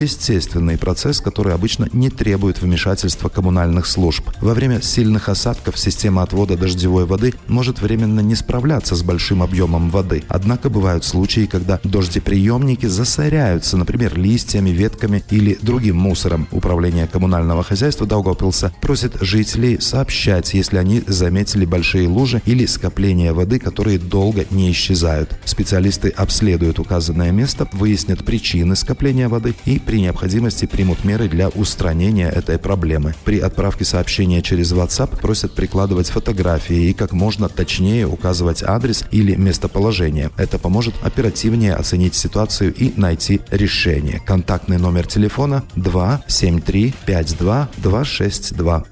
естественный процесс, который обычно не требует вмешательства коммунальных служб. Во время сильных осадков система отвода дождевой воды может временно не справляться с большим объемом воды. Однако бывают случаи, когда дождеприемники засоряются, например, листьями, ветками или другим мусором. Управление коммунального хозяйства Даугавпилса просит жителей сообщать, если они заметили большие лужи или скопления воды, которые долго не исчезают. Специалисты обследуют указанное место, выяснят причины скопления воды и при необходимости примут меры для устранения этой проблемы. При отправке сообщения через WhatsApp просят прикладывать фотографии и как можно точнее указывать адрес или местоположение. Это поможет оперативнее оценить ситуацию и найти решение. Контактный номер телефона 273 52 262.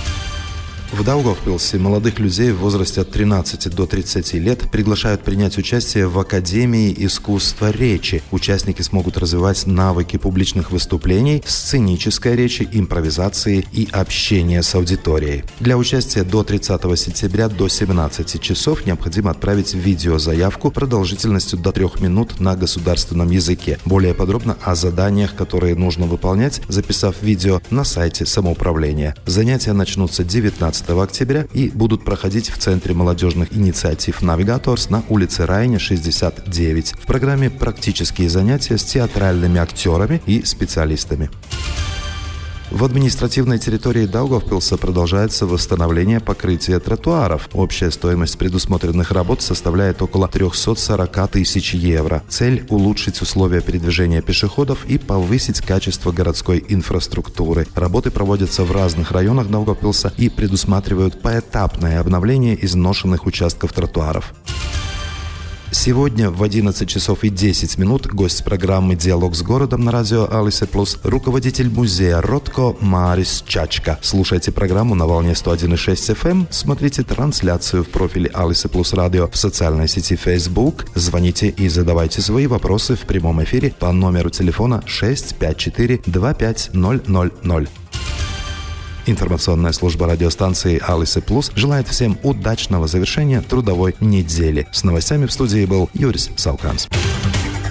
В Даугавпилсе молодых людей в возрасте от 13 до 30 лет приглашают принять участие в Академии искусства речи. Участники смогут развивать навыки публичных выступлений, сценической речи, импровизации и общения с аудиторией. Для участия до 30 сентября до 17 часов необходимо отправить видеозаявку продолжительностью до 3 минут на государственном языке. Более подробно о заданиях, которые нужно выполнять, записав видео на сайте самоуправления. Занятия начнутся 19 октября и будут проходить в Центре молодежных инициатив «Навигаторс» на улице Райне, 69. В программе практические занятия с театральными актерами и специалистами. В административной территории Даугавпилса продолжается восстановление покрытия тротуаров. Общая стоимость предусмотренных работ составляет около 340 тысяч евро. Цель – улучшить условия передвижения пешеходов и повысить качество городской инфраструктуры. Работы проводятся в разных районах Даугавпилса и предусматривают поэтапное обновление изношенных участков тротуаров. Сегодня в 11 часов и 10 минут гость программы «Диалог с городом» на радио Алисе Плюс, руководитель музея Ротко Марис Чачка. Слушайте программу на волне 101,6 FM, смотрите трансляцию в профиле Алисе Плюс радио в социальной сети Facebook, звоните и задавайте свои вопросы в прямом эфире по номеру телефона 654 25000. Информационная служба радиостанции Алисе Плюс желает всем удачного завершения трудовой недели. С новостями в студии был Юрис Салканс.